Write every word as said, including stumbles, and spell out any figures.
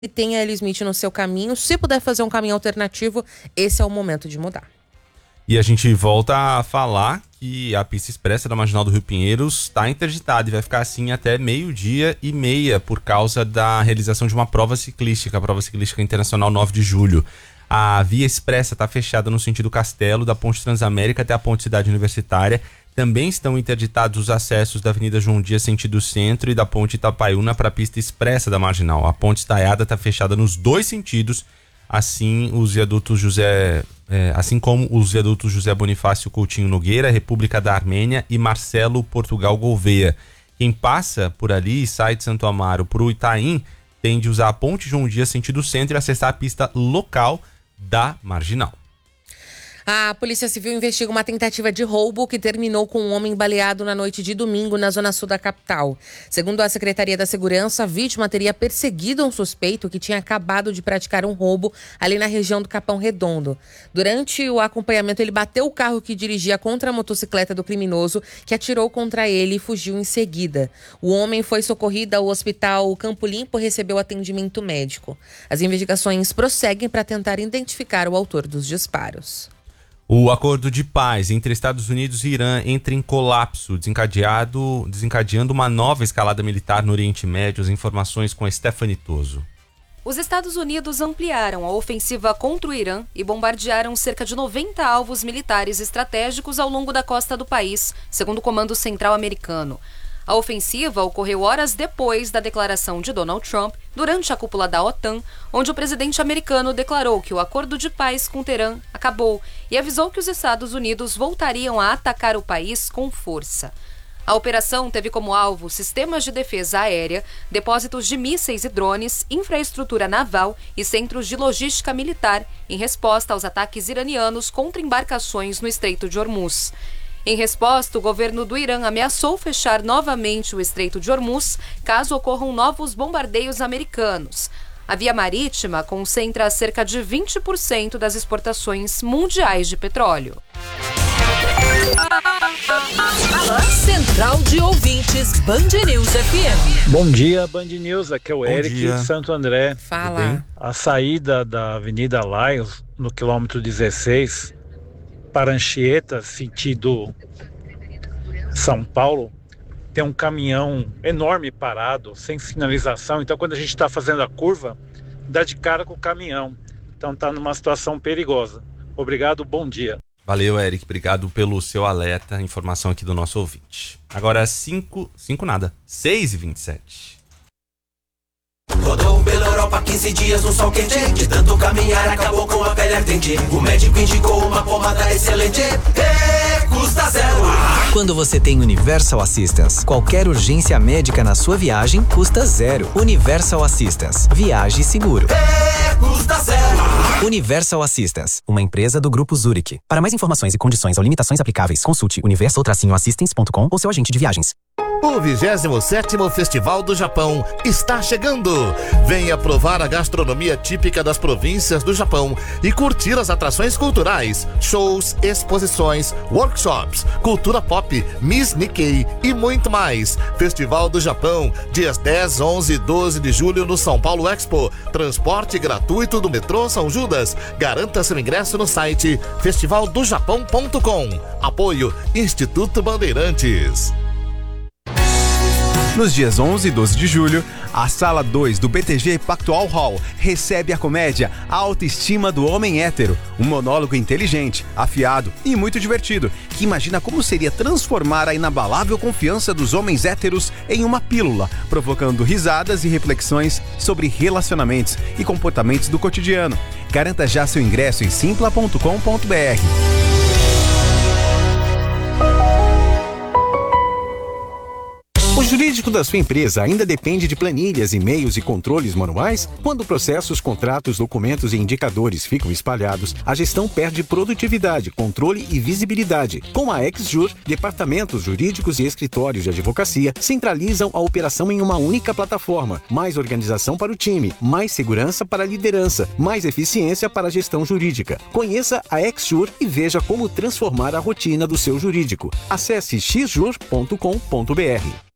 e tem a L. Smith no seu caminho. Se puder fazer um caminho alternativo, esse é o momento de mudar. E a gente volta a falar que a pista expressa da Marginal do Rio Pinheiros está interditada e vai ficar assim até meio-dia e meia por causa da realização de uma prova ciclística, a prova ciclística internacional nove de julho. A via expressa está fechada no sentido Castelo, da Ponte Transamérica até a Ponte Cidade Universitária. Também estão interditados os acessos da Avenida João Dias, sentido centro, e da Ponte Itapaiúna para a pista expressa da Marginal. A Ponte Estaiada está fechada nos dois sentidos, assim, os viadutos José, é, assim como os viadutos José Bonifácio Coutinho Nogueira, República da Armênia e Marcelo Portugal Gouveia. Quem passa por ali e sai de Santo Amaro para o Itaim tem de usar a Ponte João Dias, sentido centro, e acessar a pista local da Marginal. A Polícia Civil investiga uma tentativa de roubo que terminou com um homem baleado na noite de domingo na zona sul da capital. Segundo a Secretaria da Segurança, a vítima teria perseguido um suspeito que tinha acabado de praticar um roubo ali na região do Capão Redondo. Durante o acompanhamento, ele bateu o carro que dirigia contra a motocicleta do criminoso, que atirou contra ele e fugiu em seguida. O homem foi socorrido ao hospital Campo Limpo e recebeu atendimento médico. As investigações prosseguem para tentar identificar o autor dos disparos. O acordo de paz entre Estados Unidos e Irã entra em colapso, desencadeado, desencadeando uma nova escalada militar no Oriente Médio. As informações com a Stephanie Toso. Os Estados Unidos ampliaram a ofensiva contra o Irã e bombardearam cerca de noventa alvos militares estratégicos ao longo da costa do país, segundo o Comando Central americano. A ofensiva ocorreu horas depois da declaração de Donald Trump durante a cúpula da OTAN, onde o presidente americano declarou que o acordo de paz com Teherã acabou e avisou que os Estados Unidos voltariam a atacar o país com força. A operação teve como alvo sistemas de defesa aérea, depósitos de mísseis e drones, infraestrutura naval e centros de logística militar, em resposta aos ataques iranianos contra embarcações no Estreito de Hormuz. Em resposta, o governo do Irã ameaçou fechar novamente o Estreito de Hormuz caso ocorram novos bombardeios americanos. A via marítima concentra cerca de vinte por cento das exportações mundiais de petróleo. Central de Ouvintes, Band News F M. Bom dia, Band News. Aqui é o Bom Eric dia. de Santo André. Fala. A saída da Avenida Laios, no quilômetro dezesseis, para Anchieta, sentido São Paulo, tem um caminhão enorme parado, sem sinalização. Então, quando a gente está fazendo a curva, dá de cara com o caminhão. Então, está numa situação perigosa. Obrigado, bom dia. Valeu, Eric. Obrigado pelo seu alerta. Informação aqui do nosso ouvinte. Agora, cinco, cinco nada, seis e vinte e sete. Rodou pela Europa quinze dias no sol quente. De tanto caminhar acabou com a pele ardente. O médico indicou uma pomada excelente. E custa zero. Quando você tem Universal Assistance, qualquer urgência médica na sua viagem custa zero. Universal Assistance. Viaje seguro. E custa zero. Universal Assistance, uma empresa do Grupo Zurich. Para mais informações e condições ou limitações aplicáveis, consulte universal assistance ponto com ou seu agente de viagens. O vigésimo sétimo Festival do Japão está chegando. Venha provar a gastronomia típica das províncias do Japão e curtir as atrações culturais, shows, exposições, workshops, cultura pop, Miss Nikkei e muito mais. Festival do Japão, dias dez, onze e doze de julho no São Paulo Expo. Transporte gratuito do metrô São Judas. Garanta seu ingresso no site festival do japão ponto com. Apoio Instituto Bandeirantes. Nos dias onze e doze de julho, a Sala dois do B T G Pactual Hall recebe a comédia A Autoestima do Homem Hétero, um monólogo inteligente, afiado e muito divertido, que imagina como seria transformar a inabalável confiança dos homens héteros em uma pílula, provocando risadas e reflexões sobre relacionamentos e comportamentos do cotidiano. Garanta já seu ingresso em simpla ponto com ponto b r. O jurídico da sua empresa ainda depende de planilhas, e-mails e controles manuais? Quando processos, contratos, documentos e indicadores ficam espalhados, a gestão perde produtividade, controle e visibilidade. Com a XJur, departamentos jurídicos e escritórios de advocacia centralizam a operação em uma única plataforma. Mais organização para o time, mais segurança para a liderança, mais eficiência para a gestão jurídica. Conheça a XJur e veja como transformar a rotina do seu jurídico. Acesse x jur ponto com ponto b r.